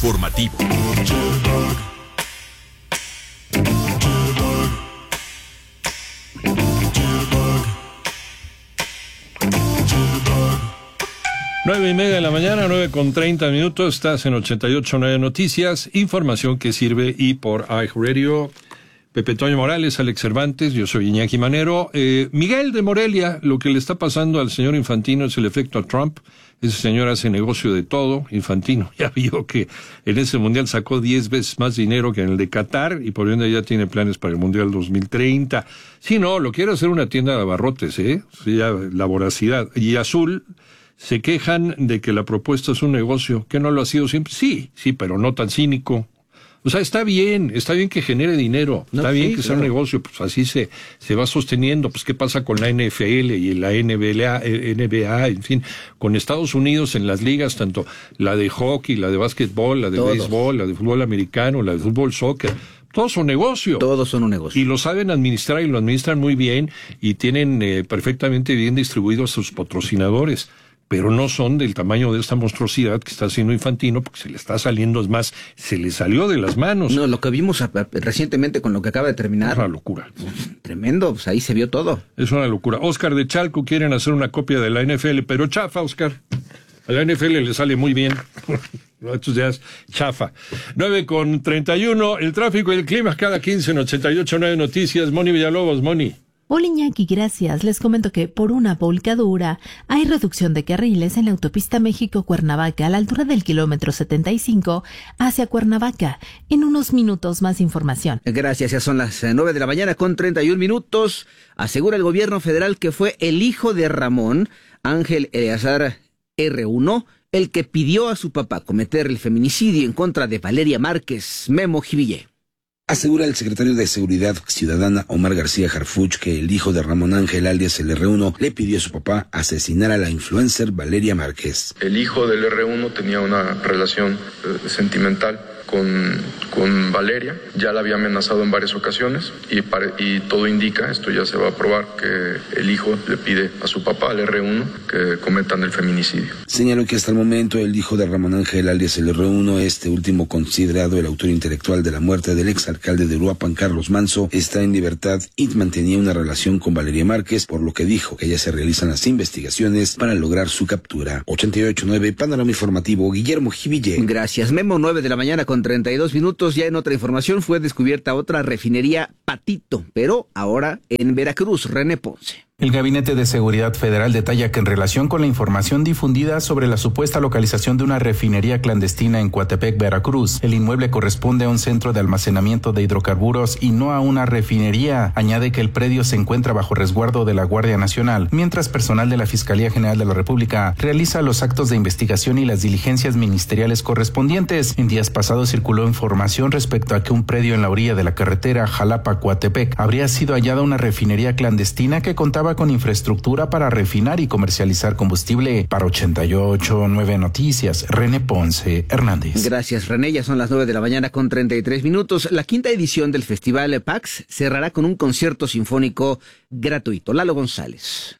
informativo. Nueve y media de la mañana, 9:30. Estás en 88.9 Noticias, información que sirve y por iHeartRadio. Pepe Toño Morales, Alex Cervantes, yo soy Iñaki Manero. Miguel de Morelia, lo que le está pasando al señor Infantino es el efecto a Trump. Ese señor hace negocio de todo. Infantino ya vio que en ese mundial sacó 10 veces más dinero que en el de Qatar y por ende ya tiene planes para el mundial 2030. Sí, no, lo quiere hacer una tienda de abarrotes, Sí, ya, la voracidad. Y Azul se quejan de que la propuesta es un negocio, que no lo ha sido siempre. Sí, pero no tan cínico. O sea, está bien que genere dinero, está bien que sea un negocio, pues así se va sosteniendo. Pues qué pasa con la NFL y la NBA, en fin, con Estados Unidos en las ligas, tanto la de hockey, la de básquetbol, la de béisbol, la de fútbol americano, la de fútbol soccer. Todos son negocio. Todos son un negocio. Y lo saben administrar y lo administran muy bien y tienen perfectamente bien distribuidos a sus patrocinadores. Pero no son del tamaño de esta monstruosidad que está haciendo Infantino, porque se le está saliendo, es más, se le salió de las manos. No, lo que vimos recientemente con lo que acaba de terminar. Es una locura. Tremendo, pues ahí se vio todo. Es una locura. Oscar de Chalco quieren hacer una copia de la NFL, pero chafa, Oscar. A la NFL le sale muy bien. Estos días, chafa. 9:31, el tráfico y el clima cada 15 en 88.9 Noticias. Moni Villalobos, Moni. Hola Iñaki, gracias. Les comento que por una volcadura hay reducción de carriles en la autopista México-Cuernavaca a la altura del kilómetro 75 hacia Cuernavaca. En unos minutos más información. Gracias, ya son las 9 de la mañana con 31 minutos. Asegura el gobierno federal que fue el hijo de Ramón, Ángel Eleazar R1, el que pidió a su papá cometer el feminicidio en contra de Valeria Márquez. Memo Jiville. Asegura el secretario de Seguridad Ciudadana Omar García Harfuch que el hijo de Ramón Ángel, alias el R1, le pidió a su papá asesinar a la influencer Valeria Márquez. El hijo del R1 tenía una relación sentimental con Valeria, ya la había amenazado en varias ocasiones y todo indica, esto ya se va a probar, que el hijo le pide a su papá, al R1, que cometan el feminicidio. Señaló que hasta el momento el hijo de Ramón Ángel, alias el R1, este último considerado el autor intelectual de la muerte del exalcalde de Uruapan, Carlos Manso, está en libertad y mantenía una relación con Valeria Márquez, por lo que dijo que ya se realizan las investigaciones para lograr su captura. 88.9, Panorama Informativo, Guillermo Jiville. Gracias, Memo. 9 de la mañana con 32 minutos. Ya en otra información fue descubierta otra refinería Patito, pero ahora en Veracruz. René Ponce. El Gabinete de Seguridad Federal detalla que en relación con la información difundida sobre la supuesta localización de una refinería clandestina en Coatepec, Veracruz, el inmueble corresponde a un centro de almacenamiento de hidrocarburos y no a una refinería. Añade que el predio se encuentra bajo resguardo de la Guardia Nacional, mientras personal de la Fiscalía General de la República realiza los actos de investigación y las diligencias ministeriales correspondientes. En días pasados circuló información respecto a que un predio en la orilla de la carretera Jalapa-Coatepec habría sido hallada una refinería clandestina que contaba con infraestructura para refinar y comercializar combustible. Para 88.9 Noticias, René Ponce Hernández. Gracias, René. Ya son las 9 de la mañana con 33 minutos. La quinta edición del Festival PAX cerrará con un concierto sinfónico gratuito. Lalo González.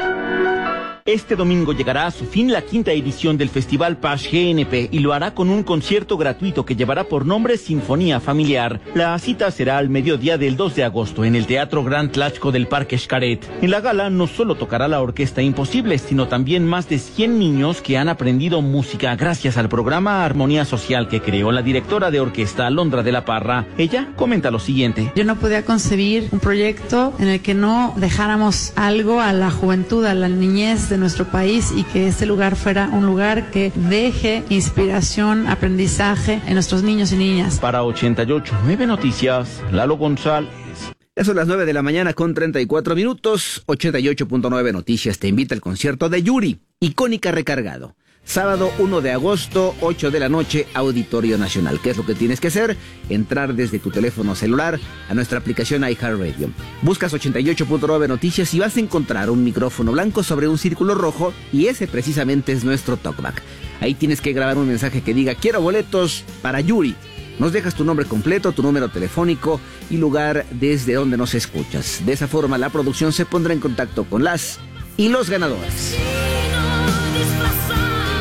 Este domingo llegará a su fin la quinta edición del Festival PAX GNP y lo hará con un concierto gratuito que llevará por nombre Sinfonía Familiar. La cita será al mediodía del 2 de agosto en el Teatro Gran Tlachco del Parque Xcaret. En la gala no solo tocará la Orquesta Imposible, sino también más de 100 niños que han aprendido música gracias al programa Armonía Social que creó la directora de orquesta Alondra de la Parra. Ella comenta lo siguiente. Yo no podía concebir un proyecto en el que no dejáramos algo a la juventud, a la niñez de nuestro país y que este lugar fuera un lugar que deje inspiración, aprendizaje en nuestros niños y niñas. Para 88.9 Noticias, Lalo González. Ya son las 9 de la mañana con 34 minutos. 88.9 Noticias te invita al concierto de Yuri, Icónica Recargado. Sábado 1 de agosto, 8 de la noche, Auditorio Nacional. ¿Qué es lo que tienes que hacer? Entrar desde tu teléfono celular a nuestra aplicación iHeartRadio. Buscas 88.9 Noticias y vas a encontrar un micrófono blanco sobre un círculo rojo y ese precisamente es nuestro talkback. Ahí tienes que grabar un mensaje que diga quiero boletos para Yuri. Nos dejas tu nombre completo, tu número telefónico y lugar desde donde nos escuchas. De esa forma la producción se pondrá en contacto con las y los ganadores.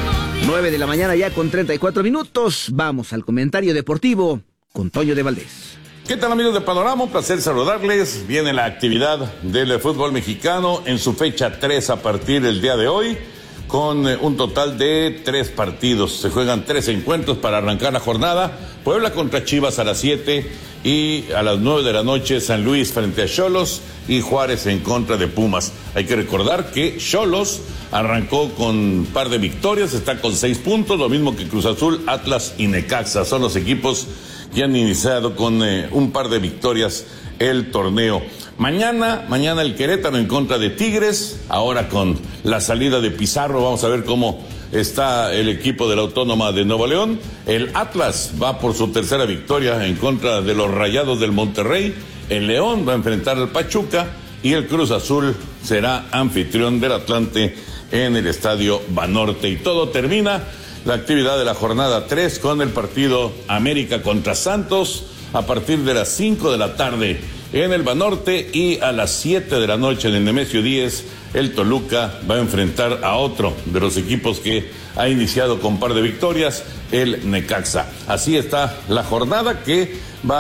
9 de la mañana ya con 34 minutos. Vamos al comentario deportivo con Toño de Valdés. ¿Qué tal, amigos de Panorama? Un placer saludarles. Viene la actividad del fútbol mexicano en su fecha 3 a partir del día de hoy, con un total de 3 partidos. Se juegan 3 encuentros para arrancar la jornada. Puebla contra Chivas a las 7 y a las 9 de la noche San Luis frente a Xolos y Juárez en contra de Pumas. Hay que recordar que Xolos arrancó con un par de victorias, está con 6 puntos, lo mismo que Cruz Azul, Atlas y Necaxa. Son los equipos que han iniciado con un par de victorias el torneo. Mañana el Querétaro en contra de Tigres, ahora con la salida de Pizarro, vamos a ver cómo está el equipo de la Autónoma de Nuevo León. El Atlas va por su tercera victoria en contra de los Rayados del Monterrey. El León va a enfrentar al Pachuca y el Cruz Azul será anfitrión del Atlante en el Estadio Banorte. Y todo termina la actividad de la jornada 3 con el partido América contra Santos a partir de las 5 de la tarde en el Banorte, y a las 7 de la noche en el Nemesio 10 el Toluca va a enfrentar a otro de los equipos que ha iniciado con par de victorias, el Necaxa. Así está la jornada, que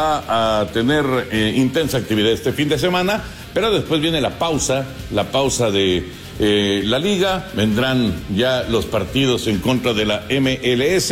va a tener intensa actividad este fin de semana, pero después viene la pausa de la liga, vendrán ya los partidos en contra de la MLS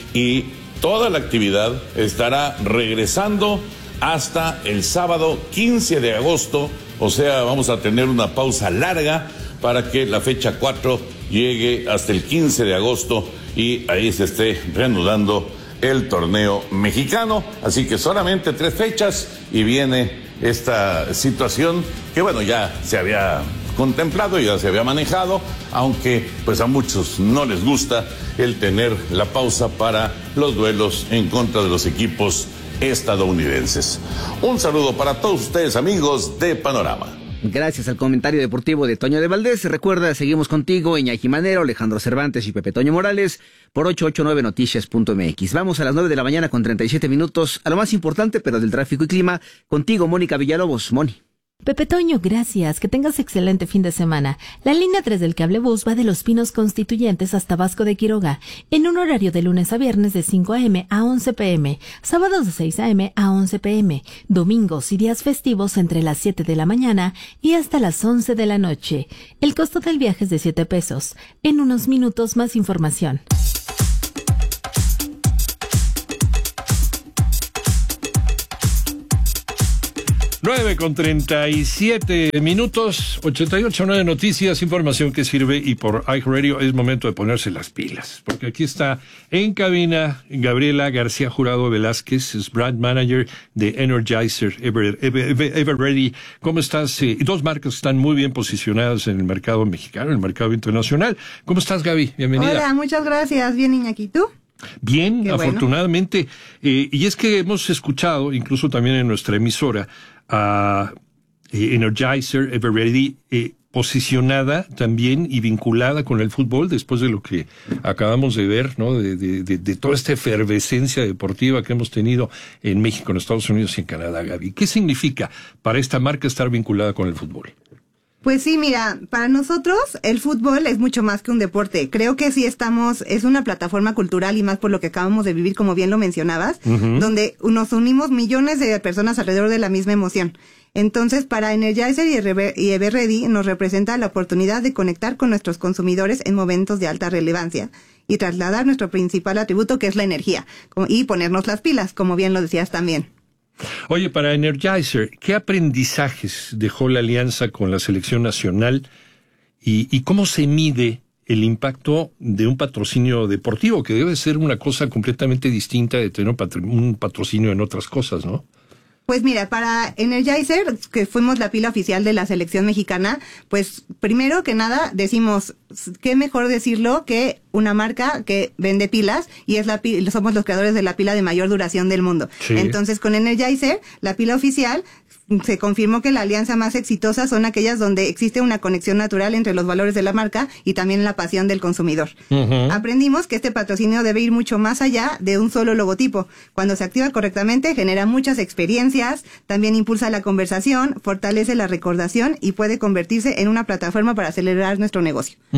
y toda la actividad estará regresando hasta el sábado 15 de agosto, o sea, vamos a tener una pausa larga para que la fecha 4 llegue hasta el 15 de agosto y ahí se esté reanudando el torneo mexicano. Así que solamente 3 fechas y viene esta situación que, bueno, ya se había contemplado, ya se había manejado, aunque pues a muchos no les gusta el tener la pausa para los duelos en contra de los equipos estadounidenses. Un saludo para todos ustedes, amigos de Panorama. Gracias al comentario deportivo de Toño de Valdés. Recuerda, seguimos contigo, Iñaki Manero, Alejandro Cervantes y Pepe Toño Morales por 889noticias.mx. Vamos a las 9 de la mañana con 37 minutos a lo más importante, pero del tráfico y clima. Contigo, Mónica Villalobos. Moni. Pepe Toño, gracias. Que tengas excelente fin de semana. La línea 3 del cablebús va de Los Pinos Constituyentes hasta Vasco de Quiroga, en un horario de lunes a viernes de 5 a.m. a 11 p.m., sábados de 6 a.m. a 11 p.m., domingos y días festivos entre las 7 de la mañana y hasta las 11 de la noche. El costo del viaje es de 7 pesos. En unos minutos más información. 9 con 37 minutos, 88.9 Noticias, información que sirve, y por iHeartRadio es momento de ponerse las pilas, porque aquí está en cabina Gabriela García Jurado Velázquez, es brand manager de Energizer Everready. ¿Cómo estás? Dos marcas que están muy bien posicionadas en el mercdo mexicano, en el mercado internacional. ¿Cómo estás, Gaby? Bienvenida. Hola, muchas gracias. Bien, Iñaki, ¿tú? Bien, qué afortunadamente. Bueno. Y es que hemos escuchado, incluso también en nuestra emisora, a Energizer Everready posicionada también y vinculada con el fútbol, después de lo que acabamos de ver, ¿no? De toda esta efervescencia deportiva que hemos tenido en México, en Estados Unidos y en Canadá, Gaby. ¿Qué significa para esta marca estar vinculada con el fútbol? Pues sí, mira, para nosotros el fútbol es mucho más que un deporte. Creo que sí es una plataforma cultural, y más por lo que acabamos de vivir, como bien lo mencionabas, donde nos unimos millones de personas alrededor de la misma emoción. Entonces, para Energizer y Everready nos representa la oportunidad de conectar con nuestros consumidores en momentos de alta relevancia y trasladar nuestro principal atributo, que es la energía, y ponernos las pilas, como bien lo decías también. Oye, para Energizer, ¿qué aprendizajes dejó la alianza con la selección nacional y cómo se mide el impacto de un patrocinio deportivo, que debe ser una cosa completamente distinta de tener un patrocinio en otras cosas, ¿no? Pues mira, para Energizer, que fuimos la pila oficial de la selección mexicana, pues primero que nada decimos, qué mejor decirlo que una marca que vende pilas, y somos los creadores de la pila de mayor duración del mundo. Sí. Entonces, con Energizer, la pila oficial, se confirmó que la alianza más exitosa son aquellas donde existe una conexión natural entre los valores de la marca y también la pasión del consumidor. Aprendimos que este patrocinio debe ir mucho más allá de un solo logotipo. Cuando se activa correctamente, genera muchas experiencias, también impulsa la conversación, fortalece la recordación y puede convertirse en una plataforma para acelerar nuestro negocio.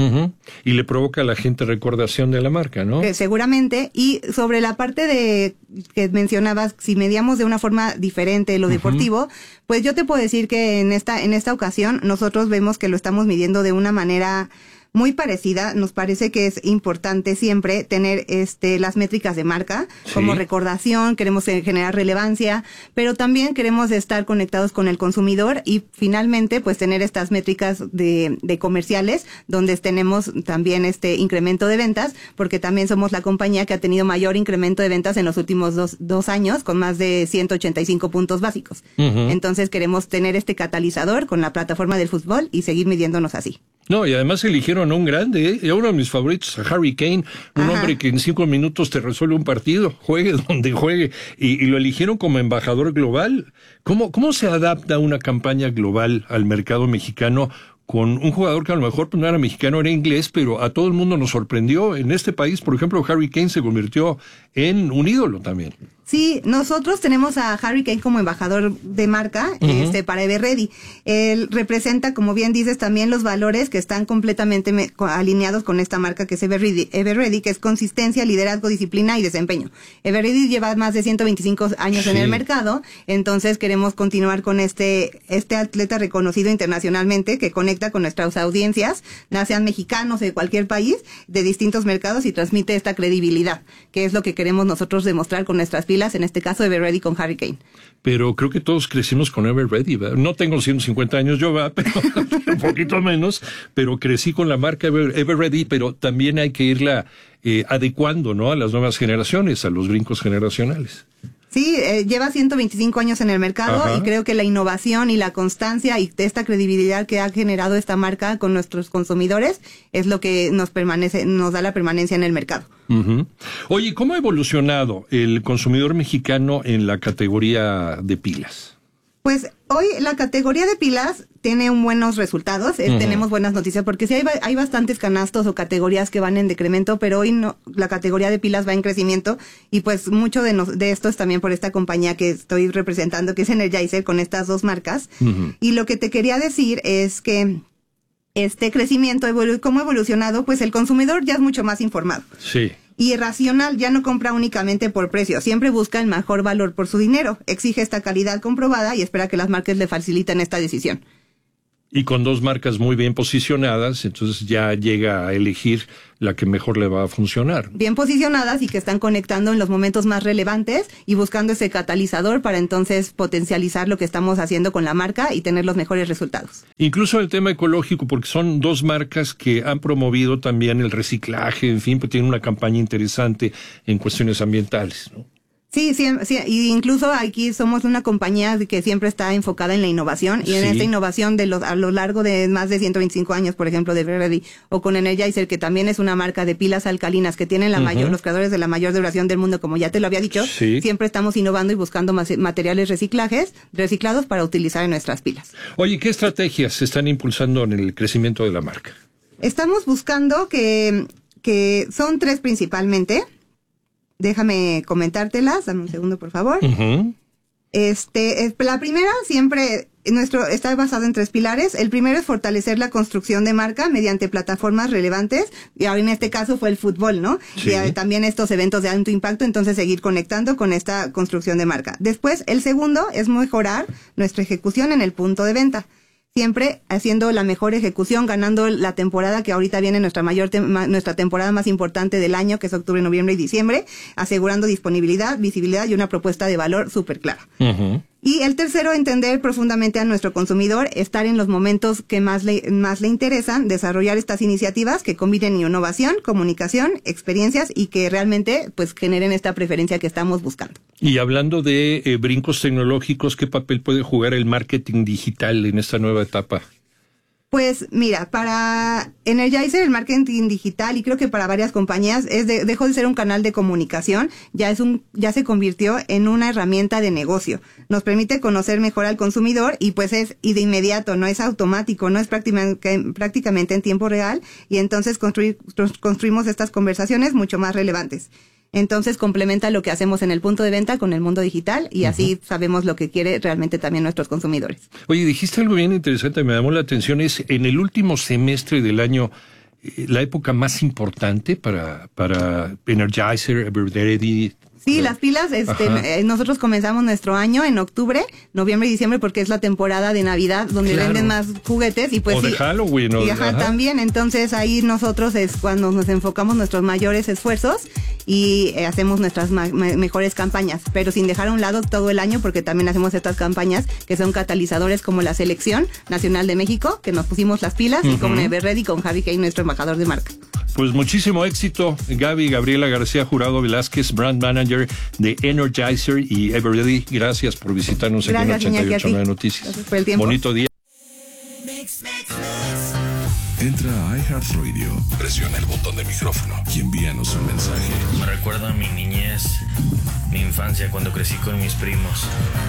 Y le provoca a la gente recordación de la marca, ¿no? Seguramente. Y sobre la parte de que mencionabas, si medíamos de una forma diferente lo deportivo, pues yo te puedo decir que en esta ocasión nosotros vemos que lo estamos midiendo de una manera muy parecida. Nos parece que es importante siempre tener las métricas de marca como recordación, queremos generar relevancia, pero también queremos estar conectados con el consumidor y finalmente pues tener estas métricas de comerciales donde tenemos también incremento de ventas, porque también somos la compañía que ha tenido mayor incremento de ventas en los últimos dos años con más de 185 puntos básicos. Entonces queremos tener este catalizador con la plataforma del fútbol y seguir midiéndonos así. No, y además eligieron a un grande, uno de mis favoritos, a Harry Kane, un hombre que en 5 minutos te resuelve un partido, juegue donde juegue, y lo eligieron como embajador global. ¿Cómo se adapta una campaña global al mercado mexicano con un jugador que a lo mejor no era mexicano, era inglés, pero a todo el mundo nos sorprendió? En este país, por ejemplo, Harry Kane se convirtió en un ídolo también. Sí, nosotros tenemos a Harry Kane como embajador de marca para Everready. Él representa, como bien dices, también los valores que están completamente alineados con esta marca que es Everready, que es consistencia, liderazgo, disciplina y desempeño. Everready lleva más de 125 años en el mercado, entonces queremos continuar con este atleta reconocido internacionalmente que conecta con nuestras audiencias, sean mexicanos de cualquier país, de distintos mercados, y transmite esta credibilidad, que es lo que queremos nosotros demostrar con nuestras pilas, en este caso Everready con Harry Kane. Pero creo que todos crecimos con Everready, ¿verdad? No tengo 150 años yo, ¿verdad? Pero un poquito menos, pero crecí con la marca Everready, pero también hay que irla adecuando, ¿no? A las nuevas generaciones, a los brincos generacionales. Sí, lleva 125 años en el mercado y creo que la innovación y la constancia y esta credibilidad que ha generado esta marca con nuestros consumidores es lo que nos da la permanencia en el mercado. Oye, ¿cómo ha evolucionado el consumidor mexicano en la categoría de pilas? Pues hoy la categoría de pilas tiene buenos resultados, tenemos buenas noticias, porque sí hay bastantes canastos o categorías que van en decremento, pero hoy no, la categoría de pilas va en crecimiento, y pues mucho de esto es también por esta compañía que estoy representando, que es Energizer, con estas dos marcas. Y lo que te quería decir es que este crecimiento, cómo ha evolucionado, pues el consumidor ya es mucho más informado. Sí. Y racional, ya no compra únicamente por precio, siempre busca el mejor valor por su dinero, exige esta calidad comprobada y espera que las marcas le faciliten esta decisión. Y con dos marcas muy bien posicionadas, entonces ya llega a elegir la que mejor le va a funcionar. Bien posicionadas y que están conectando en los momentos más relevantes y buscando ese catalizador para entonces potencializar lo que estamos haciendo con la marca y tener los mejores resultados. Incluso el tema ecológico, porque son dos marcas que han promovido también el reciclaje, en fin, pues tienen una campaña interesante en cuestiones ambientales, ¿no? Sí, y incluso aquí somos una compañía que siempre está enfocada en la innovación y en esta innovación a lo largo de más de 125 años, por ejemplo, de Everready o con Energizer, que también es una marca de pilas alcalinas que tienen los creadores de la mayor duración del mundo, como ya te lo había dicho. Siempre estamos innovando y buscando materiales reciclados para utilizar en nuestras pilas. Oye, ¿qué estrategias se están impulsando en el crecimiento de la marca? Estamos buscando que son 3 principalmente. Déjame comentártelas, dame un segundo, por favor. La primera siempre está basada en 3 pilares. El primero es fortalecer la construcción de marca mediante plataformas relevantes, y ahora en este caso fue el fútbol, ¿no? Sí. Y también estos eventos de alto impacto, entonces seguir conectando con esta construcción de marca. Después, el segundo es mejorar nuestra ejecución en el punto de venta. Siempre haciendo la mejor ejecución, ganando la temporada que ahorita viene nuestra temporada más importante del año, que es octubre, noviembre y diciembre, asegurando disponibilidad, visibilidad y una propuesta de valor súper clara. Y el tercero, entender profundamente a nuestro consumidor, estar en los momentos que más le interesan, desarrollar estas iniciativas que combinen innovación, comunicación, experiencias y que realmente pues generen esta preferencia que estamos buscando. Y hablando de brincos tecnológicos, ¿qué papel puede jugar el marketing digital en esta nueva etapa? Pues mira, para Energizer el marketing digital, y creo que para varias compañías, dejó de ser un canal de comunicación, ya se convirtió en una herramienta de negocio. Nos permite conocer mejor al consumidor y de inmediato, no es automático, no es prácticamente en tiempo real, y entonces construimos estas conversaciones mucho más relevantes. Entonces complementa lo que hacemos en el punto de venta con el mundo digital y así sabemos lo que quiere realmente también nuestros consumidores. Oye, dijiste algo bien interesante, me llamó la atención, es en el último semestre del año la época más importante para Energizer, Everready. Sí, las pilas, nosotros comenzamos nuestro año en octubre, noviembre y diciembre, porque es la temporada de Navidad donde venden más juguetes y pues o de Halloween. También, entonces ahí nosotros es cuando nos enfocamos nuestros mayores esfuerzos y hacemos nuestras mejores campañas, pero sin dejar a un lado todo el año, porque también hacemos estas campañas que son catalizadores como la Selección Nacional de México, que nos pusimos las pilas, y como Everready con Javi Kay, nuestro embajador de marca. Pues muchísimo éxito, Gabriela García Jurado Velázquez, Brand Manager de Energizer y Everready. Gracias por visitarnos aquí en 88.9 Noticias. Gracias por el tiempo. Bonito día. Entra a iHeartRadio, presiona el botón de micrófono y envíanos un mensaje. Me recuerda a mi niñez, mi infancia cuando crecí con mis primos.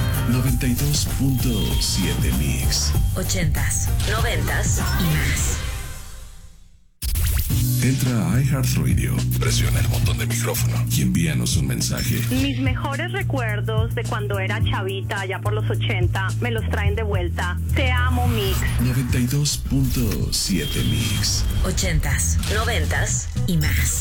92.7 Mix. 80s, 90s y más. Entra a iHeartRadio, presiona el botón de micrófono y envíanos un mensaje. Mis mejores recuerdos de cuando era chavita, allá por los 80, me los traen de vuelta. Te amo, Mix. 92.7 Mix. 80s, 90s y más.